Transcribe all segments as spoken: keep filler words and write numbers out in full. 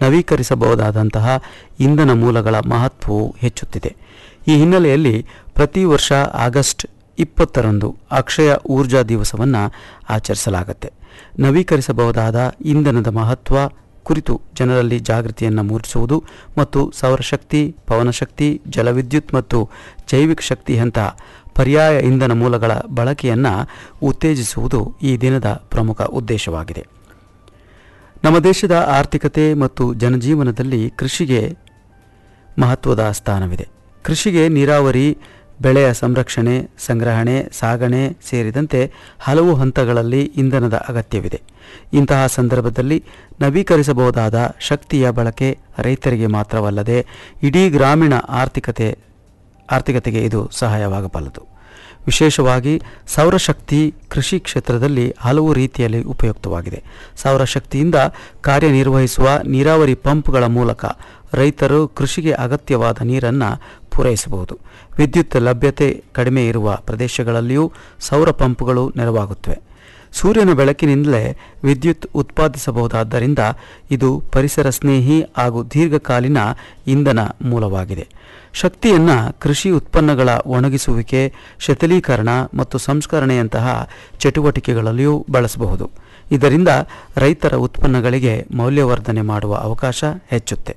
ನವೀಕರಿಸಬಹುದಾದಂತಹ ಇಂಧನ ಮೂಲಗಳ ಮಹತ್ವವು ಹೆಚ್ಚುತ್ತಿದೆ. ಈ ಹಿನ್ನೆಲೆಯಲ್ಲಿ ಪ್ರತಿ ವರ್ಷ ಆಗಸ್ಟ್ ಇಪ್ಪತ್ತರಂದು ಅಕ್ಷಯ ಊರ್ಜಾ ದಿವಸವನ್ನು ಆಚರಿಸಲಾಗುತ್ತೆ. ನವೀಕರಿಸಬಹುದಾದ ಇಂಧನದ ಮಹತ್ವ ಕುರಿತು ಜನರಲ್ಲಿ ಜಾಗೃತಿಯನ್ನು ಮೂಡಿಸುವುದು ಮತ್ತು ಸೌರಶಕ್ತಿ, ಪವನಶಕ್ತಿ, ಜಲವಿದ್ಯುತ್ ಮತ್ತು ಜೈವಿಕ ಶಕ್ತಿಯಂತಹ ಪರ್ಯಾಯ ಇಂಧನ ಮೂಲಗಳ ಬಳಕೆಯನ್ನು ಉತ್ತೇಜಿಸುವುದು ಈ ದಿನದ ಪ್ರಮುಖ ಉದ್ದೇಶವಾಗಿದೆ. ನಮ್ಮ ದೇಶದ ಆರ್ಥಿಕತೆ ಮತ್ತು ಜನಜೀವನದಲ್ಲಿ ಕೃಷಿಗೆ ಮಹತ್ವದ ಸ್ಥಾನವಿದೆ. ಕೃಷಿಗೆ ನೀರಾವರಿ, ಬೆಳೆಯ ಸಂರಕ್ಷಣೆ, ಸಂಗ್ರಹಣೆ, ಸಾಗಣೆ ಸೇರಿದಂತೆ ಹಲವು ಹಂತಗಳಲ್ಲಿ ಇಂಧನದ ಅಗತ್ಯವಿದೆ. ಇಂತಹ ಸಂದರ್ಭದಲ್ಲಿ ನವೀಕರಿಸಬಹುದಾದ ಶಕ್ತಿಯ ಬಳಕೆ ರೈತರಿಗೆ ಮಾತ್ರವಲ್ಲದೆ ಇಡೀ ಗ್ರಾಮೀಣ ಆರ್ಥಿಕತೆ ಆರ್ಥಿಕತೆಗೆ ಇದು ಸಹಾಯವಾಗಬಲ್ಲದು. ವಿಶೇಷವಾಗಿ ಸೌರಶಕ್ತಿ ಕೃಷಿ ಕ್ಷೇತ್ರದಲ್ಲಿ ಹಲವು ರೀತಿಯಲ್ಲಿ ಉಪಯುಕ್ತವಾಗಿದೆ. ಸೌರಶಕ್ತಿಯಿಂದ ಕಾರ್ಯನಿರ್ವಹಿಸುವ ನೀರಾವರಿ ಪಂಪ್ಗಳ ಮೂಲಕ ರೈತರು ಕೃಷಿಗೆ ಅಗತ್ಯವಾದ ನೀರನ್ನು ಪೂರೈಸಬಹುದು. ವಿದ್ಯುತ್ ಲಭ್ಯತೆ ಕಡಿಮೆ ಇರುವ ಪ್ರದೇಶಗಳಲ್ಲಿಯೂ ಸೌರ ಪಂಪ್ಗಳು ನೆರವಾಗುತ್ತವೆ. ಸೂರ್ಯನ ಬೆಳಕಿನಿಂದಲೇ ವಿದ್ಯುತ್ ಉತ್ಪಾದಿಸಬಹುದಾದ್ದರಿಂದ ಇದು ಪರಿಸರ ಸ್ನೇಹಿ ಹಾಗೂ ದೀರ್ಘಕಾಲೀನ ಇಂಧನ ಮೂಲವಾಗಿದೆ. ಶಕ್ತಿಯನ್ನು ಕೃಷಿ ಉತ್ಪನ್ನಗಳ ಒಣಗಿಸುವಿಕೆ, ಶೀತಲೀಕರಣ ಮತ್ತು ಸಂಸ್ಕರಣೆಯಂತಹ ಚಟುವಟಿಕೆಗಳಲ್ಲಿಯೂ ಬಳಸಬಹುದು. ಇದರಿಂದ ರೈತರ ಉತ್ಪನ್ನಗಳಿಗೆ ಮೌಲ್ಯವರ್ಧನೆ ಮಾಡುವ ಅವಕಾಶ ಹೆಚ್ಚುತ್ತೆ.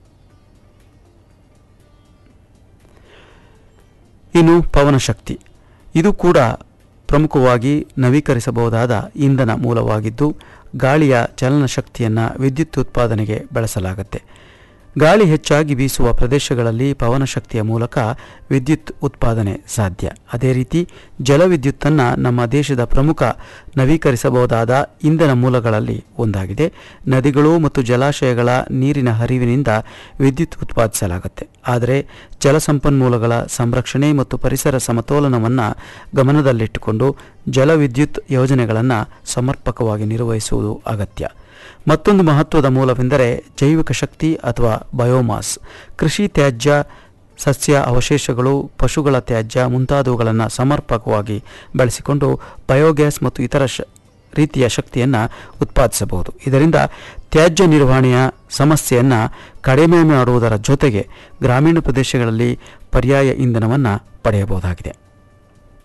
ಇನ್ನು ಪವನಶಕ್ತಿ, ಇದು ಕೂಡ ಪ್ರಮುಖವಾಗಿ ನವೀಕರಿಸಬಹುದಾದ ಇಂಧನ ಮೂಲವಾಗಿದ್ದು ಗಾಳಿಯ ಚಲನಶಕ್ತಿಯನ್ನು ವಿದ್ಯುತ್ ಉತ್ಪಾದನೆಗೆ ಬಳಸಲಾಗುತ್ತೆ. ಗಾಳಿ ಹೆಚ್ಚಾಗಿ ಬೀಸುವ ಪ್ರದೇಶಗಳಲ್ಲಿ ಪವನಶಕ್ತಿಯ ಮೂಲಕ ವಿದ್ಯುತ್ ಉತ್ಪಾದನೆ ಸಾಧ್ಯ. ಅದೇ ರೀತಿ ಜಲವಿದ್ಯುತ್ತನ್ನು ನಮ್ಮ ದೇಶದ ಪ್ರಮುಖ ನವೀಕರಿಸಬಹುದಾದ ಇಂಧನ ಮೂಲಗಳಲ್ಲಿ ಒಂದಾಗಿದೆ. ನದಿಗಳು ಮತ್ತು ಜಲಾಶಯಗಳ ನೀರಿನ ಹರಿವಿನಿಂದ ವಿದ್ಯುತ್ ಉತ್ಪಾದಿಸಲಾಗುತ್ತೆ. ಆದರೆ ಜಲಸಂಪನ್ಮೂಲಗಳ ಸಂರಕ್ಷಣೆ ಮತ್ತು ಪರಿಸರ ಸಮತೋಲನವನ್ನು ಗಮನದಲ್ಲಿಟ್ಟುಕೊಂಡು ಜಲವಿದ್ಯುತ್ ಯೋಜನೆಗಳನ್ನು ಸಮರ್ಪಕವಾಗಿ ನಿರ್ವಹಿಸುವುದು ಅಗತ್ಯ. ಮತ್ತೊಂದು ಮಹತ್ವದ ಮೂಲವೆಂದರೆ ಜೈವಿಕ ಶಕ್ತಿ ಅಥವಾ ಬಯೋಮಾಸ್. ಕೃಷಿ ತ್ಯಾಜ್ಯ, ಸಸ್ಯ ಅವಶೇಷಗಳು, ಪಶುಗಳ ತ್ಯಾಜ್ಯ ಮುಂತಾದವುಗಳನ್ನು ಸಮರ್ಪಕವಾಗಿ ಬಳಸಿಕೊಂಡು ಬಯೋಗ್ಯಾಸ್ ಮತ್ತು ಇತರ ಶ ರೀತಿಯ ಶಕ್ತಿಯನ್ನು ಉತ್ಪಾದಿಸಬಹುದು. ಇದರಿಂದ ತ್ಯಾಜ್ಯ ನಿರ್ವಹಣೆಯ ಸಮಸ್ಯೆಯನ್ನು ಕಡಿಮೆ ಮಾಡುವುದರ ಜೊತೆಗೆ ಗ್ರಾಮೀಣ ಪ್ರದೇಶಗಳಲ್ಲಿ ಪರ್ಯಾಯ ಇಂಧನವನ್ನು ಪಡೆಯಬಹುದಾಗಿದೆ.